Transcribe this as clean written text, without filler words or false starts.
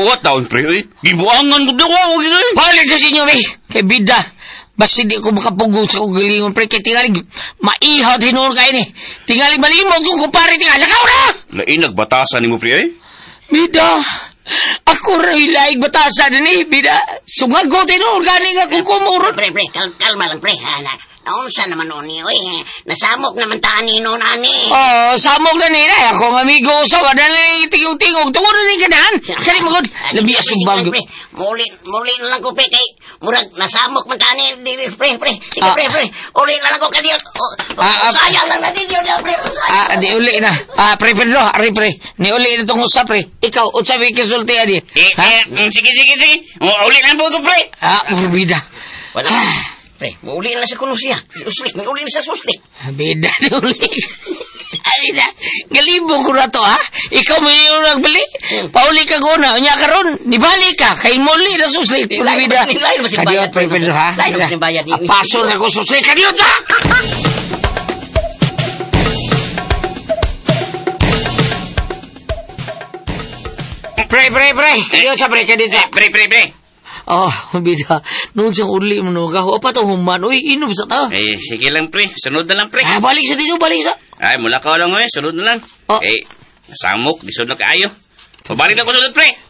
What taon, pre, eh? Gibuangan ko daw ako, gano'n. Balik sa inyo, pre. Kay bida. Basta di ko makapugong sa kong galingon, pre. Kaya tingalig, maihaw tinuol kayo ni. Tingalig malimog kung kumpare, tingalig. Lakaw na! Lain, nagbatasan ni mo, pre, eh? Bida. Ako rin ilaig batasan ni, bida. Sumagot tinuol gani nga kung kumurot. Pre, kalma lang, pre. Naunsa naman noon niyo, eh. Nasamok naman tani noon, ani. Oh, samog na nila. Ako ng amigo sa wala na tingog-tingog. Tungo na ni ganahan. Kani magod. Labi asubag. Muli na lang ko, pre. Kay, murag, nasamok man tani. Pre. Sige, pre. Uli na lang ko kadiyo. Sayang lang na din yun, pre. Di uli na. Pre, Pedro. Pre. Ni uli na itong usap, pre. Ikaw, utsabi kisulti, adi. Sige. Uli na po ito, pre. Bida. Wala. Pre, mauli na sa kuno siya. Suslik, mauli na sa suslik. Bida na uli. Bida, galibo ko na to, ha? Ikaw may nyo nagbali. Pauli ka guna. Unya ka ron. Nibali ka. Kay muli na suslik. Bida. Kadiyot, pre, Pedro, ha? Paso na ko suslik. Kadiyot, ha? Pre. Kadiyot sa, pre. Pre. Oh, bida. Noon siyang uli mo nung gawa pa ito human. Uy, inom sa ta. Sige lang, pre. Sunod na lang, pre. Balik sa dito, balik sa. Mula ka lang, sunod na lang. Oh. Samok, disod na kaayo. Pabalik na ko sunod, pre.